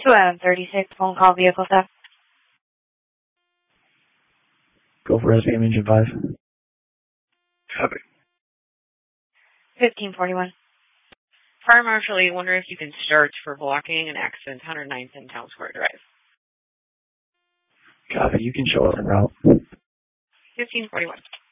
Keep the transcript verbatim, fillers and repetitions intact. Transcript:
two Adam thirty-six, phone call vehicle theft. Go for S P M engine five. Copy. fifteen forty-one. Fire Marshal, I wonder if you can search for blocking an accident, one hundred ninth and Town Square Drive. Copy. You can show up en route. fifteen forty-one.